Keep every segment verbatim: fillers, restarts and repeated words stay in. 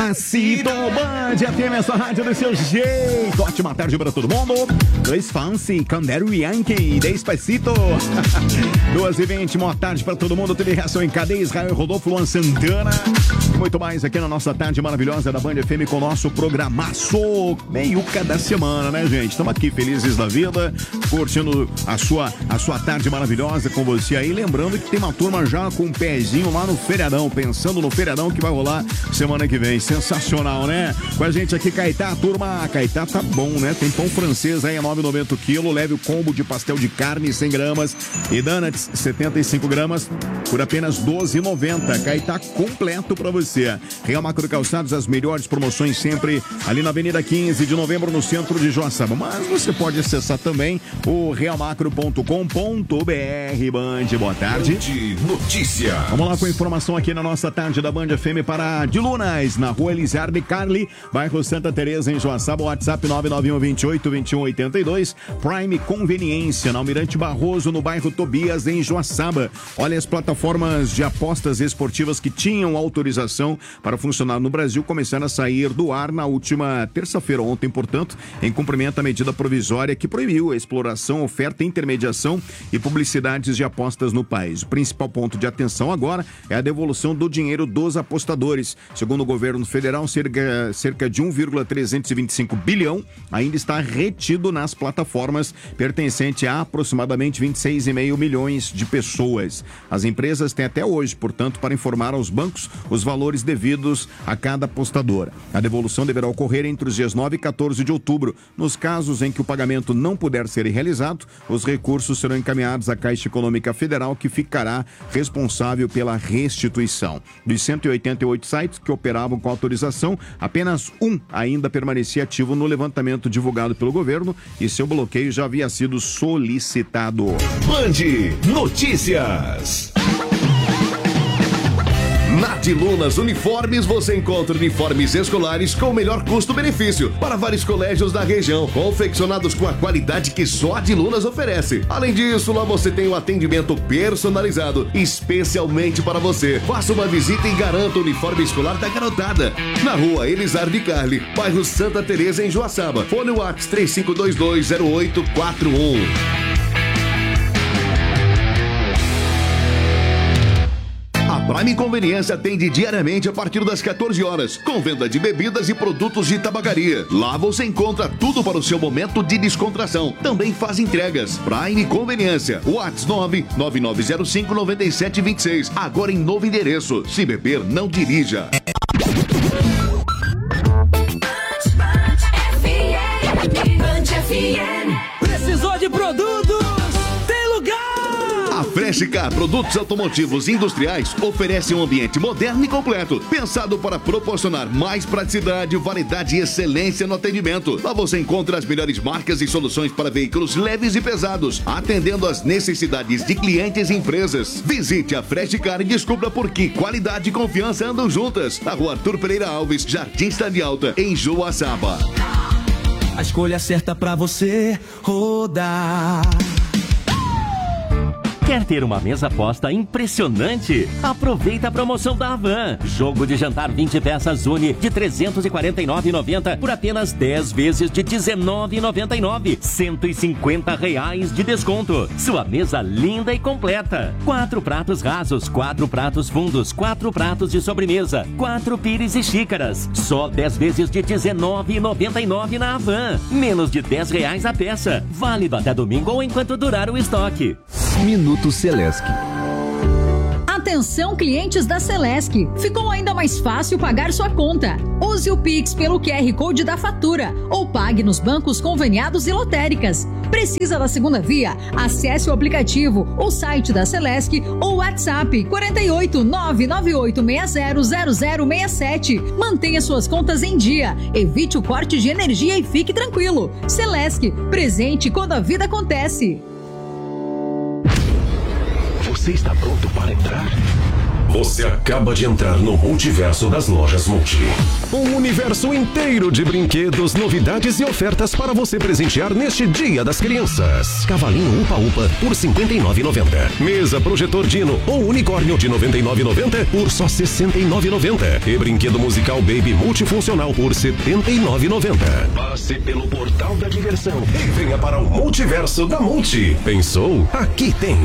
Despacito, Band F M, essa rádio do seu jeito. Ótima tarde para todo mundo. Dois Fancy, Candero Yankee, Despacito. Duas e vinte, boa tarde para todo mundo. Teve reação em cadeia, Israel Rodolfo, Luan Santana. E muito mais aqui na nossa tarde maravilhosa da Band F M com o nosso programaço meiuca da semana, né, gente? Estamos aqui felizes da vida, curtindo a sua, a sua tarde maravilhosa com você aí. Lembrando que tem uma turma já com um pezinho lá no feriadão, pensando no feriadão que vai rolar semana que vem. Sensacional, né? Com a gente aqui, Caetá, turma. Caetá tá bom, né? Tem pão francês aí a nove reais e noventa centavos o quilo. Leve o combo de pastel de carne cem gramas e donuts setenta e cinco gramas por apenas doze reais e noventa centavos. Caetá completo pra você. Real Macro Calçados, as melhores promoções sempre ali na Avenida quinze de novembro, no centro de Joaçaba. Mas você pode acessar também o real macro ponto com ponto b r. Band, boa tarde. Band Notícias. Vamos lá com informação aqui na nossa tarde da Band F M para de Lunas, na rua Elizardo Carli, bairro Santa Teresa, em Joaçaba. WhatsApp nove nove um dois oito dois um oito dois. Prime Conveniência, na Almirante Barroso, no bairro Tobias, em Joaçaba. Olha, as plataformas de apostas esportivas que tinham autorização para funcionar no Brasil começaram a sair do ar na última terça-feira, ontem, portanto, em cumprimento à medida provisória que proibiu a exploração, oferta, intermediação e publicidades de apostas no país. O principal ponto de atenção agora é a devolução do dinheiro dos apostadores. Segundo o governo federal, cerca, cerca de um vírgula trezentos e vinte e cinco bilhão ainda está retido nas plataformas, pertencente a aproximadamente vinte e seis vírgula cinco milhões de pessoas. As empresas têm até hoje, portanto, para informar aos bancos os valores devidos a cada apostadora. A devolução deverá ocorrer entre os dias nove e quatorze de outubro. Nos casos em que o pagamento não puder ser realizado, os recursos serão encaminhados à Caixa Econômica Federal, que ficará responsável pela restituição. Dos cento e oitenta e oito sites que operavam com autorização, apenas um ainda permanecia ativo no levantamento divulgado pelo governo e seu bloqueio já havia sido solicitado. Band Notícias. Na de Lunas Uniformes você encontra uniformes escolares com o melhor custo-benefício para vários colégios da região, confeccionados com a qualidade que só a de Lunas oferece. Além disso, lá você tem um atendimento personalizado, especialmente para você. Faça uma visita e garanta o uniforme escolar da garotada. Na rua Elizardo Carli, bairro Santa Teresa, em Joaçaba. Fone WhatsApp três cinco dois dois zero oito quatro um. Prime Conveniência atende diariamente a partir das quatorze horas, com venda de bebidas e produtos de tabacaria. Lá você encontra tudo para o seu momento de descontração. Também faz entregas. Prime Conveniência. WhatsApp nove nove nove zero cinco nove sete dois seis. Agora em novo endereço. Se beber, não dirija. Precisou de produtos? Tem lugar! A Freshicar Produtos Automotivos Industriais oferece um ambiente moderno e completo, pensado para proporcionar mais praticidade, variedade e excelência no atendimento. Lá você encontra as melhores marcas e soluções para veículos leves e pesados, atendendo às necessidades de clientes e empresas. Visite a Freshicar e descubra por que qualidade e confiança andam juntas. Na rua Arthur Pereira Alves, Jardim Cidade Alta, em Joaçaba. A escolha certa pra você rodar. Quer ter uma mesa posta impressionante? Aproveita a promoção da Havan. Jogo de jantar vinte peças Uni de trezentos e quarenta e nove reais e noventa centavos por apenas dez vezes de dezenove reais e noventa e nove centavos. cento e cinquenta reais de desconto. Sua mesa linda e completa. Quatro pratos rasos, quatro pratos fundos, quatro pratos de sobremesa, quatro pires e xícaras. Só dez vezes de dezenove reais e noventa e nove centavos na Havan. Menos de dez reais a peça. Válido até domingo ou enquanto durar o estoque. Minuto Celesc. Atenção, clientes da Celesc. Ficou ainda mais fácil pagar sua conta. Use o Pix pelo Q R Code da fatura ou pague nos bancos conveniados e lotéricas. Precisa da segunda via? Acesse o aplicativo, o site da Celesc ou o WhatsApp quatro oito nove nove oito seis zero zero zero seis sete. Mantenha suas contas em dia. Evite o corte de energia e fique tranquilo. Celesc, presente quando a vida acontece. Você está pronto para entrar? Você acaba de entrar no multiverso das lojas Multi. Um universo inteiro de brinquedos, novidades e ofertas para você presentear neste Dia das Crianças. Cavalinho Upa Upa por cinquenta e nove reais e noventa centavos. Mesa projetor Dino ou unicórnio de noventa e nove reais e noventa centavos por só sessenta e nove reais e noventa centavos. E brinquedo musical Baby multifuncional por setenta e nove reais e noventa centavos. Passe pelo portal da diversão e venha para o multiverso da Multi. Pensou? Aqui tem.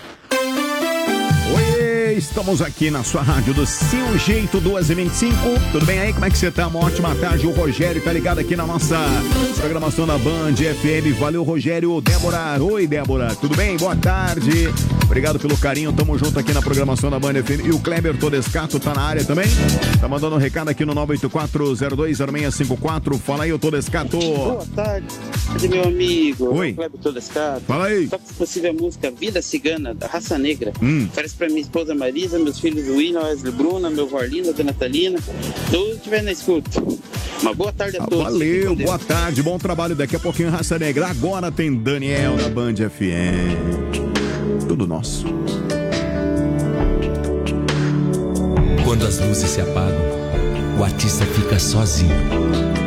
Oi, estamos aqui na sua rádio do seu jeito, duas e vinte e cinco. Tudo bem aí? Como é que você tá? Uma ótima tarde. O Rogério tá ligado aqui na nossa programação da Band F M. Valeu, Rogério. Débora. Oi, Débora. Tudo bem? Boa tarde. Obrigado pelo carinho. Tamo junto aqui na programação da Band F M. E o Kleber Todescato tá na área também. Tá mandando um recado aqui no nove oito quatro zero dois zero seis cinco quatro. Fala aí, o Todescato. Boa tarde. Cadê meu amigo? Oi. O Kleber Todescato. Fala aí. Toca, se possível, a música Vida Cigana, da Raça Negra. Hum. Oferece pra minha esposa Marisa, meus filhos William, Wesley, Bruna, meu Vorlinda, Dona Natalina. Todos estiverem na escuta. Uma boa tarde a Ah, todos. valeu, boa tarde, bom trabalho. Daqui a pouquinho Raça Negra. Agora tem Daniel na Band F M. Tudo nosso. Quando as luzes se apagam, o artista fica sozinho.